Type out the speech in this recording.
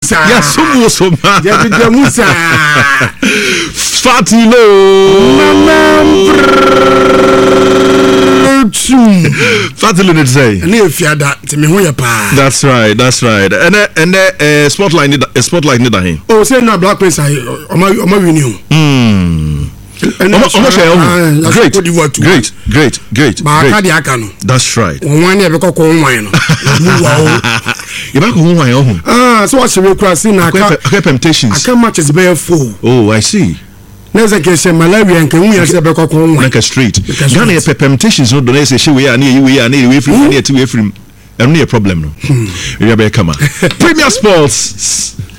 Musa. Yes, Musa. Jabija Musa. Fatilo. Fatilo did say. That's right. And spotlight need Oh, say no Black Prince. Oma win Great. That's right. So what's the request now? Temptations. I can't match as bare full. Oh, I see. Next case malaria and can we as a like a street. Ghana temptations no don't say she we are near away from near to away from. Only a problem no. We are come Premier Sports.